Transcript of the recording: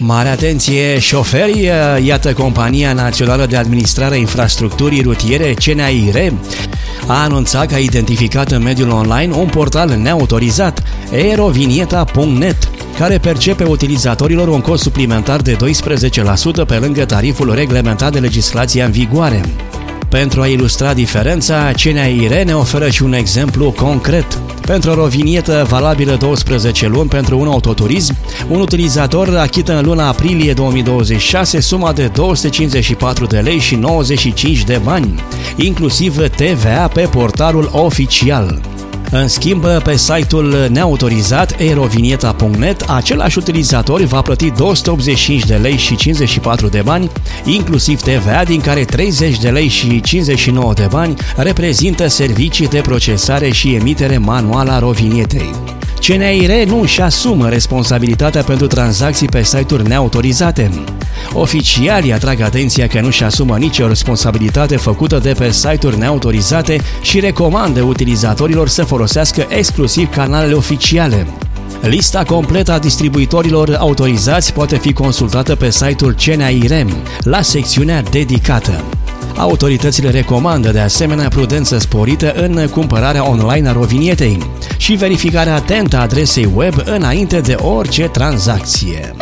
Mare atenție, șoferi! Iată, Compania Națională de Administrare a Infrastructurii Rutiere, CNAIR, a anunțat că a identificat în mediul online un portal neautorizat, Eurovinieta.net, care percepe utilizatorilor un cost suplimentar de 12% pe lângă tariful reglementat de legislația în vigoare. Pentru a ilustra diferența, CNAIR ne oferă și un exemplu concret. Pentru o rovinietă valabilă 12 luni pentru un autoturism, un utilizator achită în luna aprilie 2026 suma de 254 de lei și 95 de bani, inclusiv TVA pe portalul oficial. În schimb, pe site-ul neautorizat Eurovinieta.net, același utilizator va plăti 285 de lei și 54 de bani, inclusiv TVA, din care 30 de lei și 59 de bani reprezintă servicii de procesare și emitere manuală a rovinietei. CNAIR nu își asumă responsabilitatea pentru tranzacții pe site-uri neautorizate. Oficialii atrag atenția că nu își asumă nicio responsabilitate făcută de pe site-uri neautorizate și recomandă utilizatorilor să folosească exclusiv canalele oficiale. Lista completă a distribuitorilor autorizați poate fi consultată pe site-ul CNAIR, la secțiunea dedicată. Autoritățile recomandă de asemenea prudență sporită în cumpărarea online a rovinietei și verificarea atentă a adresei web înainte de orice tranzacție.